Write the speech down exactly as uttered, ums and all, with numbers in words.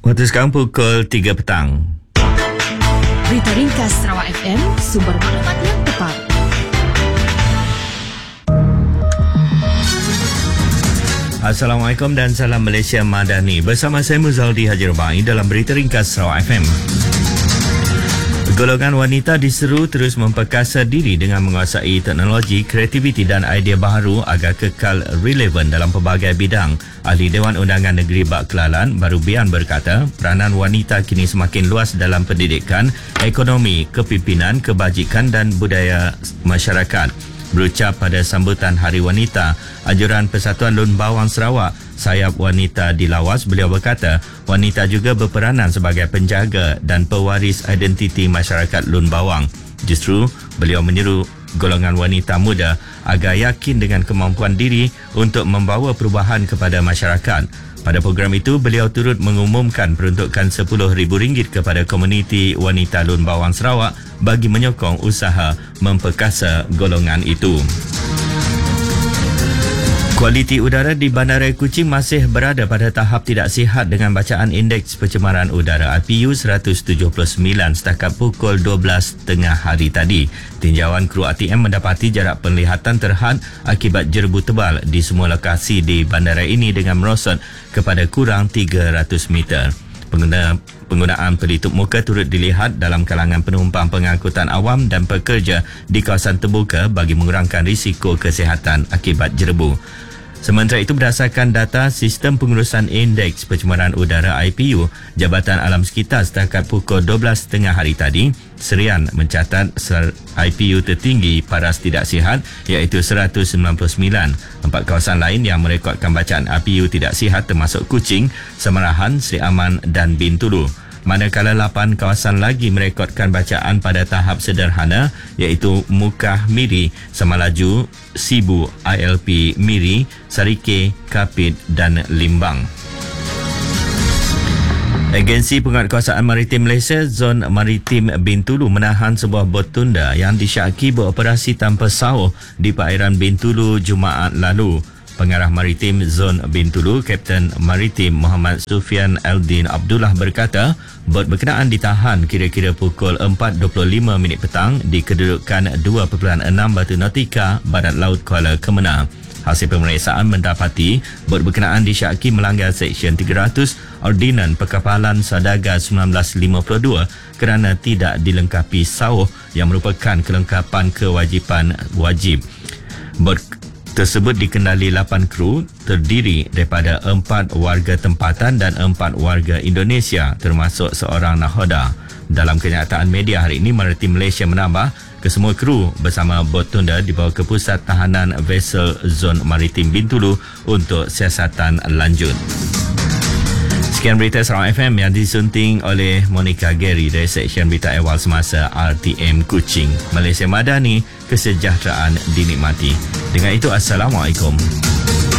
Waktu sekarang pukul tiga petang. Berita ringkas Sarawak F M, sumber maklumat yang tepat. Assalamualaikum dan salam Malaysia Madani. Bersama saya Muzaldi Haji Rubai dalam Berita Ringkas Sarawak F M. Golongan wanita diseru terus memperkasa diri dengan menguasai teknologi, kreativiti dan idea baharu agar kekal relevan dalam pelbagai bidang. Ahli Dewan Undangan Negeri Bak Kelalan, Barubian berkata, peranan wanita kini semakin luas dalam pendidikan, ekonomi, kepimpinan, kebajikan dan budaya masyarakat. Berucap pada sambutan Hari Wanita, Anjuran Persatuan Lun Bawang Sarawak, Sayap Wanita di Lawas, beliau berkata, wanita juga berperanan sebagai penjaga dan pewaris identiti masyarakat Lun Bawang. Justru, beliau menyeru golongan wanita muda agar yakin dengan kemampuan diri untuk membawa perubahan kepada masyarakat. Pada program itu, beliau turut mengumumkan peruntukan sepuluh ribu ringgit kepada komuniti wanita Lun Bawang Sarawak bagi menyokong usaha memperkasa golongan itu. Kualiti udara di Bandara Kuching masih berada pada tahap tidak sihat dengan bacaan indeks pencemaran udara I P U seratus tujuh puluh sembilan setakat pukul dua belas tengah hari tadi. Tinjauan kru A T M mendapati jarak penglihatan terhad akibat jerebu tebal di semua lokasi di bandara ini dengan merosot kepada kurang tiga ratus meter. Pengguna, penggunaan pelitup muka turut dilihat dalam kalangan penumpang pengangkutan awam dan pekerja di kawasan terbuka bagi mengurangkan risiko kesihatan akibat jerebu. Sementara itu, berdasarkan data Sistem Pengurusan Indeks Pencemaran Udara I P U, Jabatan Alam Sekitar setakat pukul dua belas tengah hari tadi, Serian mencatat I P U tertinggi paras tidak sihat iaitu seratus sembilan puluh sembilan. Empat kawasan lain yang merekodkan bacaan I P U tidak sihat termasuk Kuching, Semarahan, Seri Aman dan Bintulu. Manakala lapan kawasan lagi merekodkan bacaan pada tahap sederhana iaitu Mukah Miri, Samalaju, Sibu, I L P Miri, Sarike, Kapit dan Limbang. Agensi Penguatkuasaan Maritim Malaysia Zon Maritim Bintulu menahan sebuah bot tunda yang disyaki beroperasi tanpa sauh di perairan Bintulu Jumaat lalu. Pengarah Maritim Zon Bintulu, Kapten Maritim Muhammad Sufian Aldin Abdullah berkata, bot berkenaan ditahan kira-kira pukul empat dua puluh lima minit petang di kedudukan dua perpuluhan enam batu nautika Barat Laut Kuala Kemenah. Hasil pemeriksaan mendapati bot berkenaan disyaki melanggar Seksyen tiga ratus Ordinan Perkapalan Saudagar seribu sembilan ratus lima puluh dua kerana tidak dilengkapi sauh yang merupakan kelengkapan kewajipan wajib. Bot tersebut dikendali lapan kru terdiri daripada empat warga tempatan dan empat warga Indonesia termasuk seorang nahoda. Dalam kenyataan media hari ini, Maritim Malaysia menambah kesemua kru bersama bot tunda dibawa ke Pusat Tahanan Vessel Zon Maritim Bintulu untuk siasatan lanjut. Sekian berita Sarawak F M yang disunting oleh Monica Gary dari Seksyen Berita Ehwal Semasa R T M Kuching. Malaysia Madani, kesejahteraan dinikmati. Dengan itu, Assalamualaikum.